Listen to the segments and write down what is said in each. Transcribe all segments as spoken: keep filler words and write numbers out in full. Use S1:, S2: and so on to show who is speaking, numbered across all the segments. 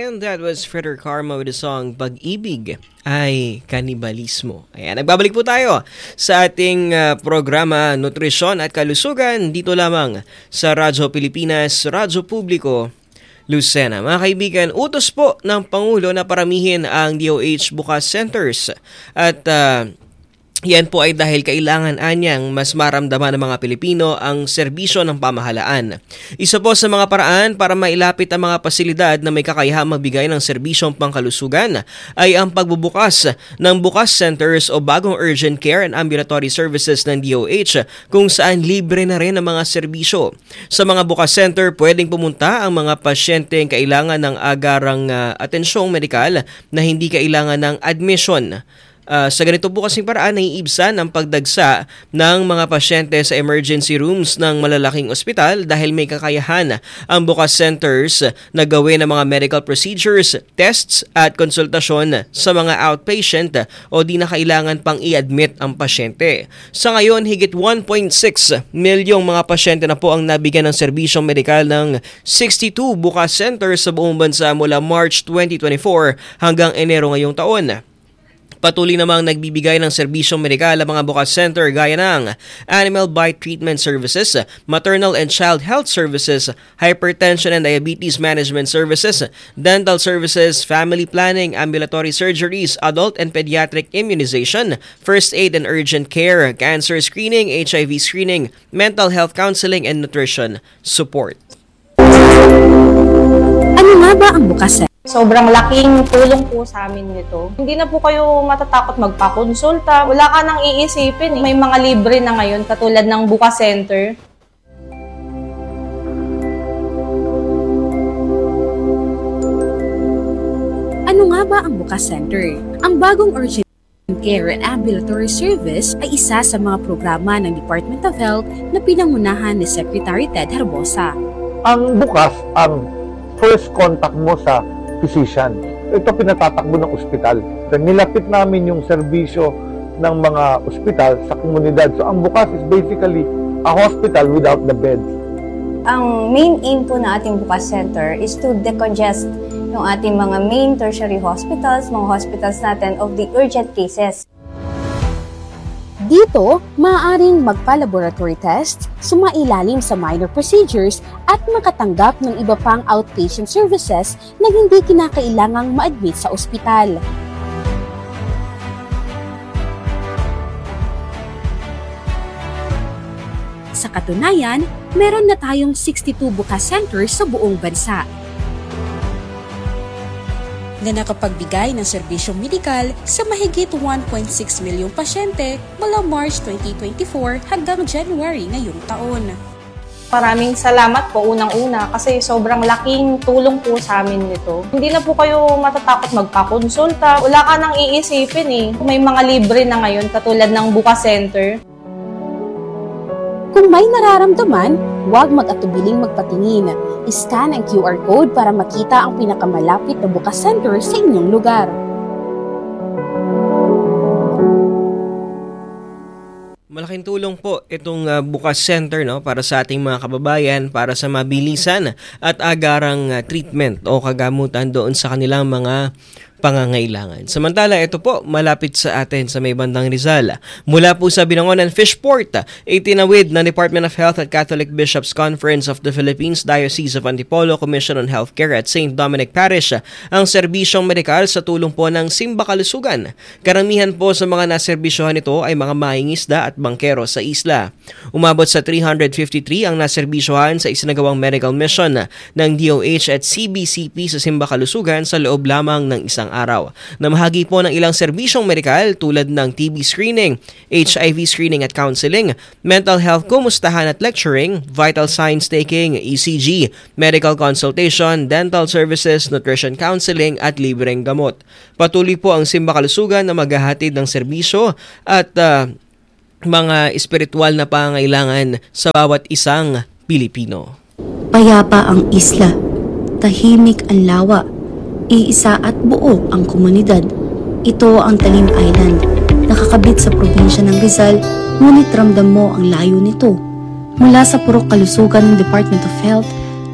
S1: And that was Frederick Karma with the song Pag-ibig ay Kanibalismo. Ayan, nagbabalik po tayo sa ating uh, programa Nutrisyon at Kalusugan dito lamang sa Radyo Pilipinas, Radyo Publiko, Lucena. Mga kaibigan, utos po ng Pangulo na paramihin ang D O H Bukas Centers at uh, yan po ay dahil kailangan anyang mas maramdaman ng mga Pilipino ang serbisyo ng pamahalaan. Isa po sa mga paraan para mailapit ang mga pasilidad na may kakayahang magbigay ng serbisyong pangkalusugan ay ang pagbubukas ng Bukas Centers o bagong urgent care and ambulatory services ng D O H kung saan libre na rin ang mga serbisyo. Sa mga Bukas Center, pwedeng pumunta ang mga pasyenteng kailangan ng agarang uh, atensyong medikal na hindi kailangan ng admission. Uh, sa ganito po kasing paraan, naiibsan ang pagdagsa ng mga pasyente sa emergency rooms ng malalaking ospital dahil may kakayahan ang Bukas Centers na gawin ang mga medical procedures, tests at konsultasyon sa mga outpatient o di na kailangan pang i-admit ang pasyente. Sa ngayon, higit one point six milyong mga pasyente na po ang nabigyan ng serbisyong medikal ng sixty-two Bukas Centers sa buong bansa mula March twenty twenty-four hanggang Enero ngayong taon. Patuloy namang nagbibigay ng serbisyong medikal ang mga Bukas Center gaya ng Animal Bite Treatment Services, Maternal and Child Health Services, Hypertension and Diabetes Management Services, Dental Services, Family Planning, Ambulatory Surgeries, Adult and Pediatric Immunization, First Aid and Urgent Care, Cancer Screening, H I V Screening, Mental Health Counseling and Nutrition Support.
S2: Ano nga ba ang Bukas Center?
S3: Sobrang laking tulong po sa amin nito. Hindi na po kayo matatakot magpakonsulta. Wala ka nang iisipin. May mga libre na ngayon katulad ng Bukas Center.
S2: Ano nga ba ang Bukas Center? Ang bagong urgent care and ambulatory service ay isa sa mga programa ng Department of Health na pinangunahan ni Secretary Ted Herbosa.
S4: Ang bukas ang first contact mo sa physician. Ito pinatatakbo ng ospital. Nilapit namin yung serbisyo ng mga ospital sa komunidad. So ang bukas is basically a hospital without the beds.
S5: Ang main aim po na ating Bukas Center is to decongest yung ating mga main tertiary hospitals, mga hospitals natin of the urgent cases.
S2: Dito, maaaring magpa-laboratory tests, sumailalim sa minor procedures at makatanggap ng iba pang outpatient services na hindi kinakailangang ma-admit sa ospital. Sa katunayan, meron na tayong sixty-two Bukas Centers sa buong bansa na nakapagbigay ng serbisyong medikal sa mahigit one point six milyong pasyente mula March twenty twenty-four hanggang January ngayong taon.
S3: Maraming salamat po unang-una kasi sobrang laking tulong po sa amin nito. Hindi na po kayo matatakot magpakonsulta. Wala ka nang iisipin eh. May mga libre na ngayon katulad ng Bukas Center.
S2: Kung may nararamdaman, huwag mag-atubiling magpatingin. I-scan ang Q R code para makita ang pinakamalapit na Bukas Center sa inyong lugar.
S1: Malaking tulong po itong uh, Bukas Center no para sa ating mga kababayan para sa mabilisan at agarang uh, treatment o kagamutan doon sa kanilang mga pangangailangan. Samantala, ito po, malapit sa atin sa may bandang Rizal. Mula po sa Binangonan Fishport, itinawid ng Department of Health at Catholic Bishops Conference of the Philippines, Diocese of Antipolo, Commission on Healthcare at Saint Dominic Parish ang serbisyong medikal sa tulong po ng Simba Kalusugan. Karamihan po sa mga naserbisyohan nito ay mga mangingisda at bangkero sa isla. Umabot sa three hundred fifty-three ang naserbisyohan sa isinagawang medical mission ng D O H at C B C P sa Simba Kalusugan sa loob lamang ng isang araw. Namahagi po ng ilang serbisyong medikal tulad ng T B screening, H I V screening at counseling, mental health kumustahan at lecturing, vital signs taking, E C G, medical consultation, dental services, nutrition counseling at libreng gamot. Patuloy po ang Simba Kalusugan na maghahatid ng serbisyo at uh, mga espiritual na pangangailangan sa bawat isang Pilipino.
S6: Payapa ang isla, tahimik ang lawa, iisa at buo ang komunidad. Ito ang Talim Island, nakakabit sa probinsya ng Rizal, ngunit ramdam mo ang layo nito. Mula sa purok kalusugan ng Department of Health,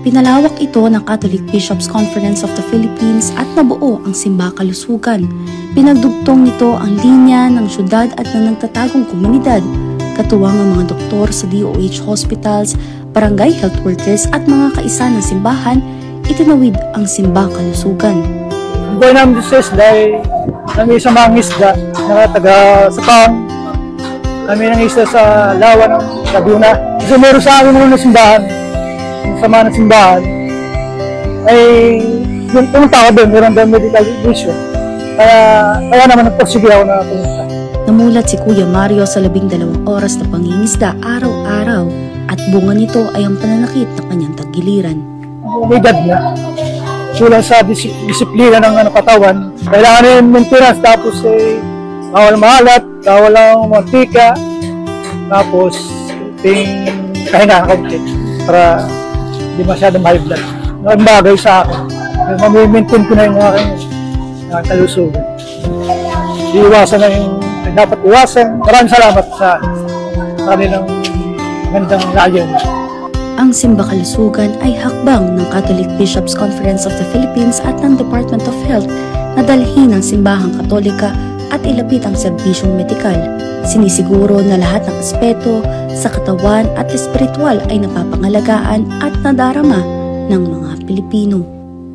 S6: Pinalawak ito ng Catholic Bishops' Conference of the Philippines at nabuo ang Simba Kalusugan. Pinagdugtong nito ang linya ng syudad at ng nagtatagong komunidad, katuwang ang mga doktor sa D O H hospitals, barangay health workers at mga kaisa ng simbahan. Itinawid ang Simba Kalusugan.
S7: Ang buhay namin dito sa isla ay kami sa mga isda na taga Sapang, kami ng isla sa Lawa ng Laguna. Kasi meron sa amin mga simbahan, sama ng simbahan, ay yung pumunta ako doon, meron doon medical issue. Kaya, kaya naman nagporsige ako na pumunta.
S6: Namulat si Kuya Mario sa labing dalawang oras na pangingisda araw-araw at bunga nito ay ang pananakit ng kanyang tagiliran.
S7: May edad na, kulang sa dis- disiplina ng ano, katawan. Kailangan na yung maintenance, tapos eh, bawal maalat, bawal ang mantika, tapos ting kahinga ng kaunti para hindi masyadong high blood. Ang bagay sa akin, mamimaintain ko na yung aking uh, kalusugan. Iiwasan na yung dapat iwasan. Maraming salamat sa kanilang magandang layon.
S6: Ang Simba Kalusugan ay hakbang ng Catholic Bishops' Conference of the Philippines at ng Department of Health na dalhin ang simbahang Katolika at ilapit ang serbisyong medikal. Sinisiguro na lahat ng aspeto sa katawan at espiritual ay napapangalagaan at nadarama ng mga Pilipino.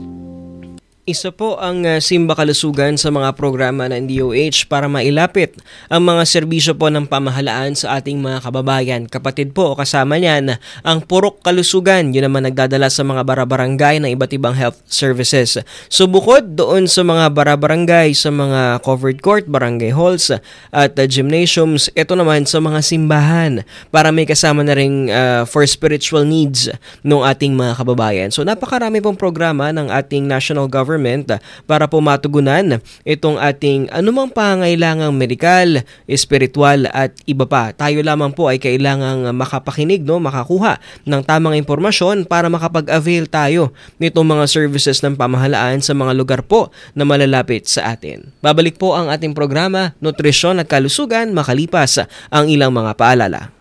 S1: Isa po ang uh, Simba Kalusugan sa mga programa ng D O H para mailapit ang mga serbisyo po ng pamahalaan sa ating mga kababayan. Kapatid po o kasama niyan ang Purok Kalusugan, yun naman nagdadala sa mga barabarangay ng iba't ibang health services. So bukod doon sa mga barabarangay, sa mga covered court, barangay halls at uh, gymnasiums, ito naman sa mga simbahan para may kasama na rin uh, for spiritual needs ng ating mga kababayan. So napakarami pong programa ng ating national government para po matugunan itong ating anumang pangailangang medikal, espiritual at iba pa. Tayo lamang po ay kailangang makapakinig, no, makakuha ng tamang impormasyon para makapag-avail tayo nitong mga services ng pamahalaan sa mga lugar po na malalapit sa atin. Babalik po ang ating programa, Nutrisyon at Kalusugan, makalipas ang ilang mga paalala.